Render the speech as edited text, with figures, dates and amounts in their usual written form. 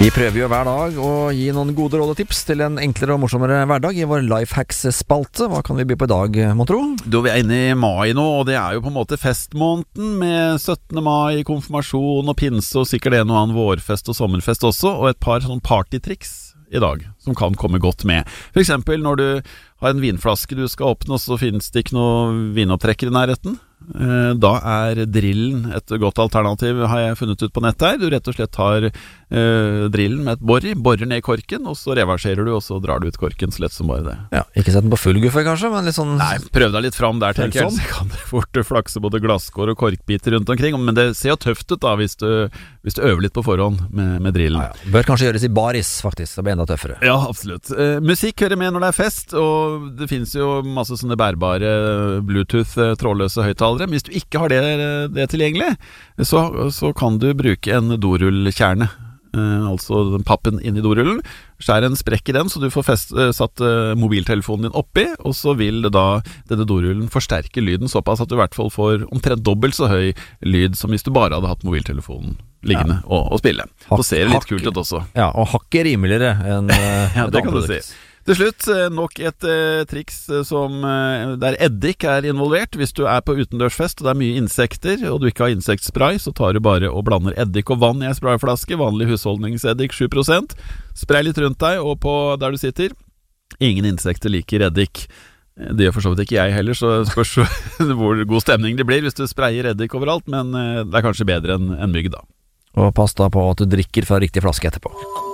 Vi prøver jo hver dag å gi noen gode råd og tips til en enklere og morsommere hverdag i vår Lifehacks-spalte. Hva kan vi by på i dag, mon tro? Vi er inne i mai nå, og det er jo på en måte festmåneden med 17. mai, konfirmasjon og pinse, og sikkert en og annen vårfest og sommerfest også, og et par sånn partytriks i dag som kan komme godt med. For eksempel når du har en vinflaske du skal åpne, og så finnes det ikke noe vinopptrekker i nærheten. Da er drillen et godt alternativ, har jeg funnet ut på nettet her. Du rett og slett tar drillen med et borer ned korken, og så reverserer du, og så drar du ut korken så lett som bare det. Ja, ikke sett den på full guffe kanskje, men litt sånn... Nei, prøv deg litt fram der, tenker jeg. Så kan det fort flakse både glasskår og korkbiter rundt omkring, men det ser jo tøft ut da, hvis du øver litt på forhånd med drillen. Ja, ja. Bør kanskje gjøres i baris, faktisk, det blir enda tøffere. Ja, absolutt. Musikk hører med når det er fest, og det finnes jo masse sånne bærbare Bluetooth trådløse høyttalere. Men hvis du ikke har det tilgjengelig, så kan du bruke en dorullkjerne, altså den pappen inn i dorullen. Skjær en sprekk i den, så du får satt mobiltelefonen din oppi, og så vil denne dorullen forsterke lyden såpass at du i hvert fall får omtrent dobbelt så høy lyd som hvis du bare hadde hatt mobiltelefonen liggende og spille. Så ser det litt kult ut også. Ja, og hakket rimeligere enn ja, det kan du si. Til slutt, nok et triks der eddik er involvert. Hvis du er på utendørsfest og det er mye insekter, og du ikke har insektspray, så tar du bare og blander eddik og vann i en sprayflaske, vanlig husholdningseddik 7%. Spray litt rundt deg og på der du sitter. Ingen insekter liker eddik. Det gjør for så vidt ikke jeg heller, så spørs hvor god stemning det blir hvis du sprayer eddik overalt, men det er kanskje bedre enn mygg da. Og pass da på at du drikker fra riktig flaske etterpå.